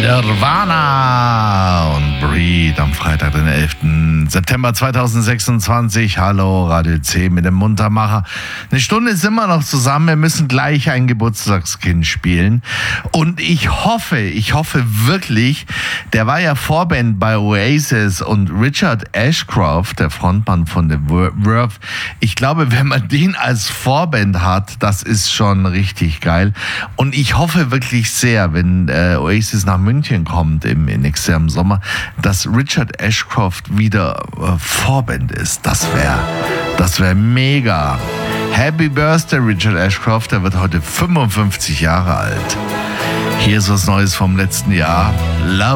Nirvana und Breed am Freitag, den 11. September 2026. Hallo, Radio C mit dem Muntermacher. Eine Stunde sind wir noch zusammen. Wir müssen gleich ein Geburtstagskind spielen. Und ich hoffe wirklich, der war ja Vorband bei Oasis und Richard Ashcroft, der Frontmann von The Verve. Ich glaube, wenn man den als Vorband hat, das ist schon richtig geil. Und ich hoffe wirklich sehr, wenn Oasis nach München kommt nächstes Jahr im Sommer, dass Richard Ashcroft wieder Vorband ist. Das wäre mega. Happy Birthday, Richard Ashcroft. Der wird heute 55 Jahre alt. Hier ist was Neues vom letzten Jahr. Love